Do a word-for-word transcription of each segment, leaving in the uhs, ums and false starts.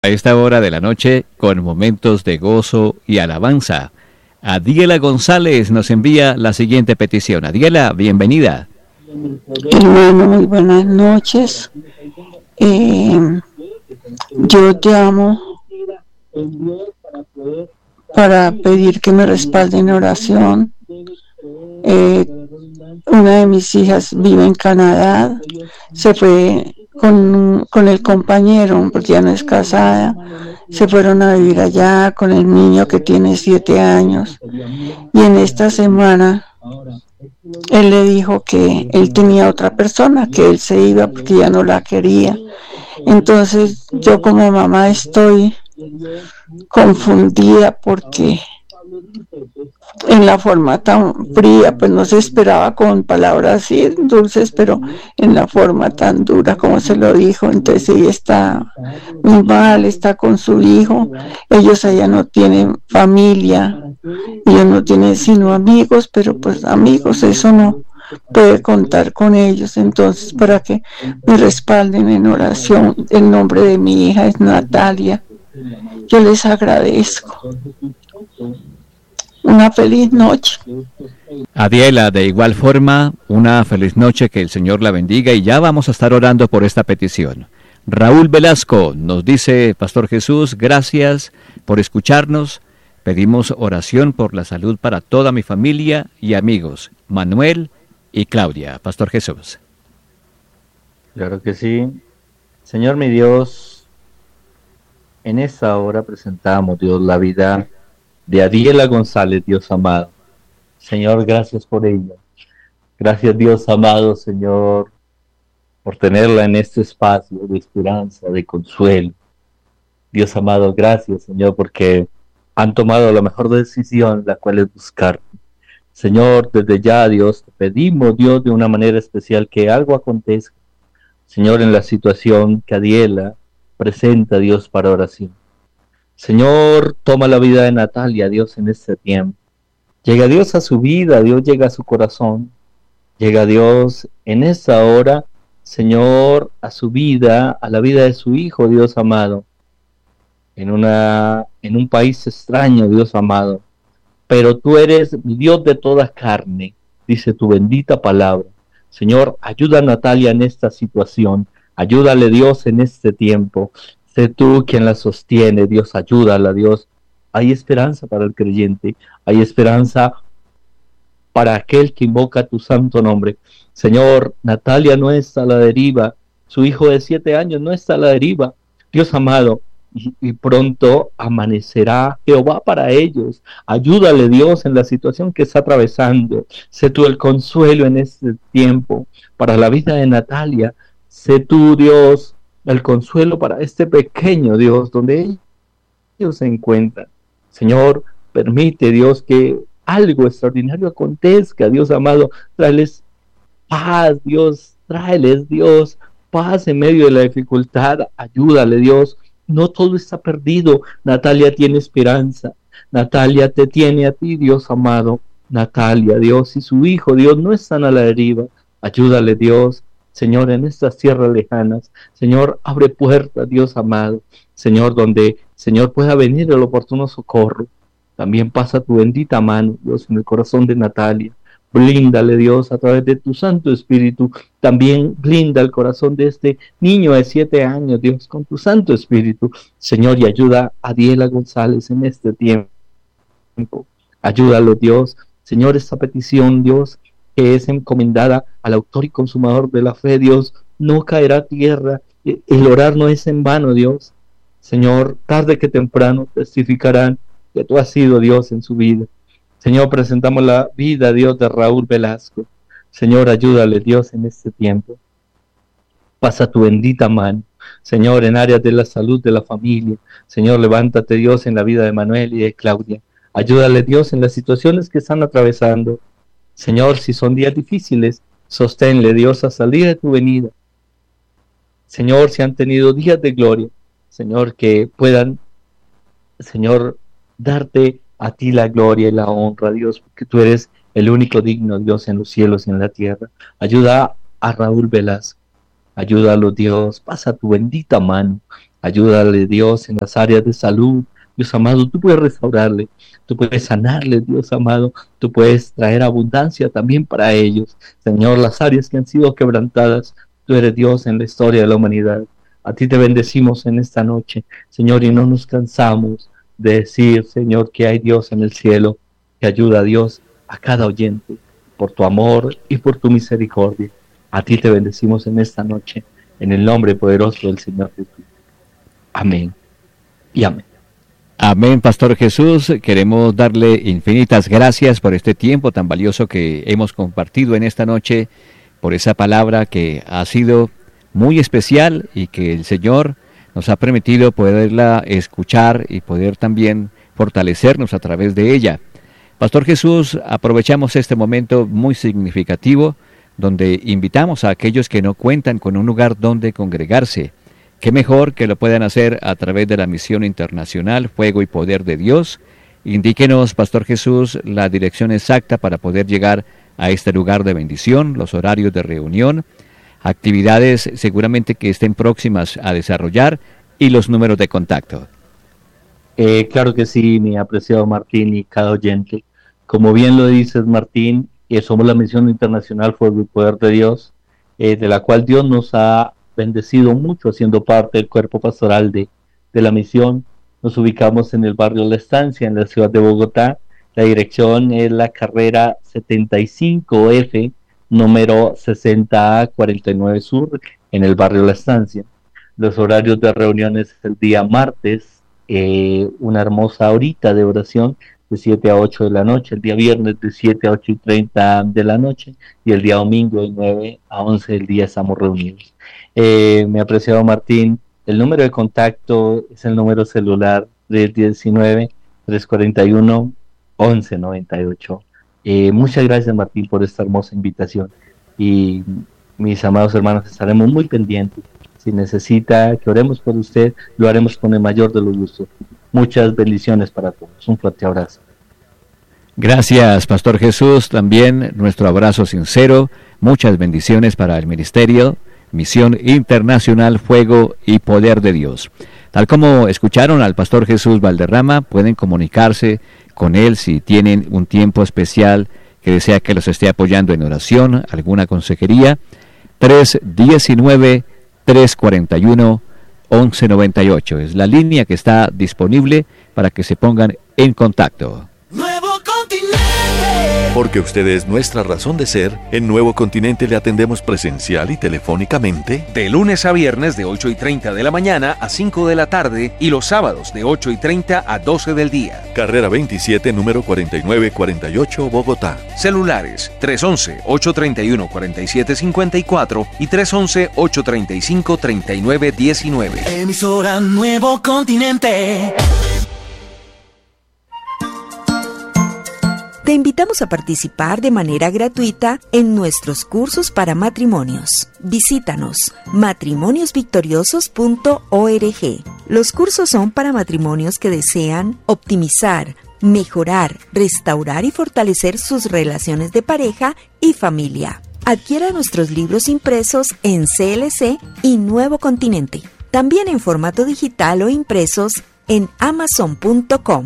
A esta hora de la noche con momentos de gozo y alabanza. Adiela González nos envía la siguiente petición. Adiela, bienvenida. Hermano, muy buenas noches. Eh, yo llamo para pedir que me respalden en oración. Eh, una de mis hijas vive en Canadá, se fue con, con el compañero, porque ya no es casada, se fueron a vivir allá con el niño que tiene siete años, y en esta semana él le dijo que él tenía otra persona, que él se iba porque ya no la quería. Entonces yo como mamá estoy confundida porque en la forma tan fría, pues no se esperaba con palabras así dulces, pero en la forma tan dura como se lo dijo. Entonces ella está muy mal, está con su hijo, ellos allá no tienen familia, ellos no tienen sino amigos, pero pues amigos, eso no puede contar con ellos. Entonces, para que me respalden en oración, el nombre de mi hija es Natalia. Yo les agradezco. Una feliz noche. Adiela, de igual forma, una feliz noche, que el Señor la bendiga, y ya vamos a estar orando por esta petición. Raúl Velasco nos dice: Pastor Jesús, gracias por escucharnos. Pedimos oración por la salud para toda mi familia y amigos, Manuel y Claudia. Pastor Jesús. Claro que sí. Señor mi Dios, en esta hora presentamos, Dios, la vida de Adiela González, Dios amado. Señor, gracias por ella. Gracias, Dios amado, Señor, por tenerla en este espacio de esperanza, de consuelo. Dios amado, gracias, Señor, porque han tomado la mejor decisión, la cual es buscarte. Señor, desde ya, Dios, te pedimos, Dios, de una manera especial que algo acontezca, Señor, en la situación que Adiela presenta, Dios, para oración. Señor, toma la vida de Natalia, Dios, en este tiempo. Llega Dios a su vida, Dios llega a su corazón. Llega Dios en esta hora, Señor, a su vida, a la vida de su hijo, Dios amado. En, una, en un país extraño, Dios amado. Pero tú eres mi Dios de toda carne, dice tu bendita palabra. Señor, ayuda a Natalia en esta situación. Ayúdale, Dios, en este tiempo. Sé tú quien la sostiene, Dios, ayúdala, Dios. Hay esperanza para el creyente, hay esperanza para aquel que invoca tu santo nombre. Señor, Natalia no está a la deriva, su hijo de siete años no está a la deriva, Dios amado, y, y pronto amanecerá Jehová para ellos. Ayúdale, Dios, en la situación que está atravesando. Sé tú el consuelo en este tiempo para la vida de Natalia. Sé tú, Dios, el consuelo para este pequeño, Dios, donde ellos se encuentran. Señor, permite, Dios, que algo extraordinario acontezca, Dios amado. Tráeles paz, Dios, tráeles, Dios, paz en medio de la dificultad. Ayúdale, Dios. No todo está perdido. Natalia tiene esperanza. Natalia te tiene a ti, Dios amado. Natalia, Dios, y su hijo, Dios, no están a la deriva. Ayúdale, Dios. Señor, en estas tierras lejanas, Señor, abre puertas, Dios amado, Señor, donde, Señor, pueda venir el oportuno socorro. También pasa tu bendita mano, Dios, en el corazón de Natalia. Blíndale, Dios, a través de tu Santo Espíritu. También blinda el corazón de este niño de siete años, Dios, con tu Santo Espíritu. Señor, y ayuda a Adiela González en este tiempo. Ayúdalo, Dios. Señor, esta petición, Dios, que es encomendada al autor y consumador de la fe, Dios, no caerá a tierra. El orar no es en vano, Dios. Señor, tarde que temprano testificarán que tú has sido Dios en su vida. Señor, presentamos la vida, Dios, de Raúl Velasco. Señor, ayúdale, Dios, en este tiempo. Pasa tu bendita mano, Señor, en áreas de la salud de la familia. Señor, levántate, Dios, en la vida de Manuel y de Claudia. Ayúdale, Dios, en las situaciones que están atravesando. Señor, si son días difíciles, sosténle, Dios, a salir de tu venida. Señor, si han tenido días de gloria, Señor, que puedan, Señor, darte a ti la gloria y la honra, Dios, porque tú eres el único digno, Dios, en los cielos y en la tierra. Ayuda a Raúl Velasco, ayúdalo, Dios, pasa tu bendita mano, Ayúdale, Dios, en las áreas de salud. Dios amado, tú puedes restaurarle, tú puedes sanarle, Dios amado, tú puedes traer abundancia también para ellos. Señor, las áreas que han sido quebrantadas, tú eres Dios en la historia de la humanidad. A ti te bendecimos en esta noche, Señor, y no nos cansamos de decir, Señor, que hay Dios en el cielo, que ayuda a Dios a cada oyente, por tu amor y por tu misericordia. A ti te bendecimos en esta noche, en el nombre poderoso del Señor Jesús. Amén y amén. Amén, Pastor Jesús. Queremos darle infinitas gracias por este tiempo tan valioso que hemos compartido en esta noche, por esa palabra que ha sido muy especial y que el Señor nos ha permitido poderla escuchar y poder también fortalecernos a través de ella. Pastor Jesús, aprovechamos este momento muy significativo donde invitamos a aquellos que no cuentan con un lugar donde congregarse. Qué mejor que lo puedan hacer a través de la misión internacional Fuego y Poder de Dios. Indíquenos, Pastor Jesús, la dirección exacta para poder llegar a este lugar de bendición, los horarios de reunión, actividades seguramente que estén próximas a desarrollar y los números de contacto. Eh, claro que sí, mi apreciado Martín y cada oyente. Como bien lo dices, Martín, eh, somos la misión internacional Fuego y Poder de Dios, eh, de la cual Dios nos ha bendecido mucho siendo parte del cuerpo pastoral de, de la misión. Nos ubicamos en el barrio La Estancia, en la ciudad de Bogotá. La dirección es la carrera setenta y cinco F, número sesenta A cuarenta y nueve Sur, en el barrio La Estancia. Los horarios de reuniones el día martes, eh, una hermosa horita de oración de siete a ocho de la noche, el día viernes de siete a ocho y treinta de la noche, y el día domingo de nueve a once del día estamos reunidos. Eh, mi apreciado Martín, el número de contacto es el número celular del diecinueve, trescientos cuarenta y uno, once noventa y ocho. Eh, muchas gracias, Martín, por esta hermosa invitación, y mis amados hermanos, estaremos muy pendientes. Si necesita que oremos por usted, lo haremos con el mayor de los gustos. Muchas bendiciones para todos. Un fuerte abrazo. Gracias, Pastor Jesús. También nuestro abrazo sincero. Muchas bendiciones para el ministerio, Misión Internacional Fuego y Poder de Dios. Tal como escucharon al Pastor Jesús Valderrama, pueden comunicarse con él si tienen un tiempo especial que desea que los esté apoyando en oración, alguna consejería. tres diecinueve, trescientos cuarenta y uno, once noventa y ocho es la línea que está disponible para que se pongan en contacto. Nuevo Continente. Porque usted es nuestra razón de ser, en Nuevo Continente le atendemos presencial y telefónicamente de lunes a viernes de ocho y treinta de la mañana a cinco de la tarde y los sábados de ocho y treinta a doce del día. Carrera veintisiete, número cuarenta y nueve cuarenta y ocho, Bogotá. Celulares tres once, ocho treinta y uno, cuarenta y siete cincuenta y cuatro y tres once, ocho treinta y cinco, treinta y nueve diecinueve. Emisora Nuevo Continente. Te invitamos a participar de manera gratuita en nuestros cursos para matrimonios. Visítanos matrimonios victoriosos punto org. Los cursos son para matrimonios que desean optimizar, mejorar, restaurar y fortalecer sus relaciones de pareja y familia. Adquiera nuestros libros impresos en C L C y Nuevo Continente, también en formato digital o impresos en amazon punto com.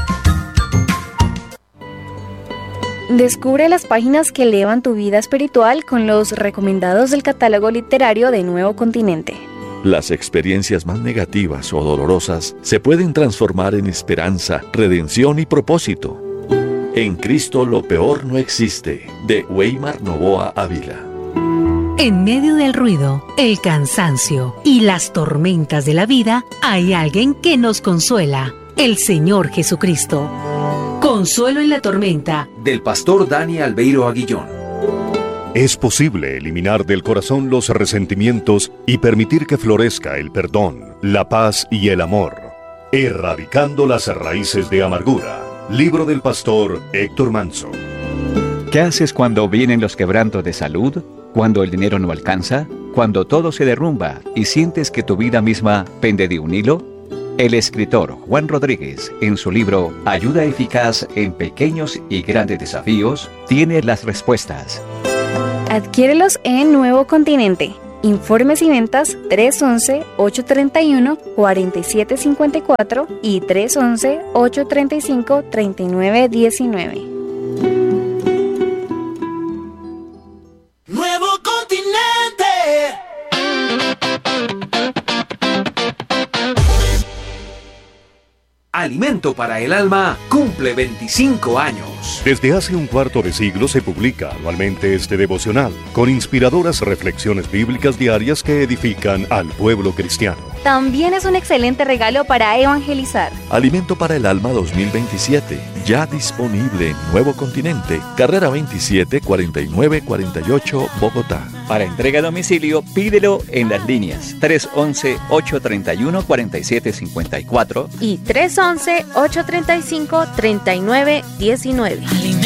Descubre las páginas que elevan tu vida espiritual con los recomendados del catálogo literario de Nuevo Continente. Las experiencias más negativas o dolorosas se pueden transformar en esperanza, redención y propósito. En Cristo lo peor no existe, de Weimar Novoa Ávila. En medio del ruido, el cansancio y las tormentas de la vida, hay alguien que nos consuela, el Señor Jesucristo. Consuelo en la tormenta, del pastor Dani Albeiro Aguillón. Es posible eliminar del corazón los resentimientos y permitir que florezca el perdón, la paz y el amor, erradicando las raíces de amargura. Libro del pastor Héctor Manso. ¿Qué haces cuando vienen los quebrantos de salud? ¿Cuando el dinero no alcanza? ¿Cuando todo se derrumba y sientes que tu vida misma pende de un hilo? El escritor Juan Rodríguez, en su libro Ayuda eficaz en pequeños y grandes desafíos, tiene las respuestas. Adquiérelos en Nuevo Continente. Informes y ventas tres once, ocho treinta y uno, cuarenta y siete cincuenta y cuatro y tres once, ocho treinta y cinco, treinta y nueve diecinueve. Nuevo Continente. Alimento para el Alma cumple veinticinco años. Desde hace un cuarto de siglo se publica anualmente este devocional, con inspiradoras reflexiones bíblicas diarias que edifican al pueblo cristiano. También es un excelente regalo para evangelizar. Alimento para el Alma dos mil veintisiete, ya disponible en Nuevo Continente, carrera veintisiete, cuarenta y nueve cuarenta y ocho, Bogotá. Para entrega a domicilio, pídelo en las líneas tres once, ocho treinta y uno, cuarenta y siete cincuenta y cuatro y tres once, ocho treinta y cinco, treinta y nueve diecinueve.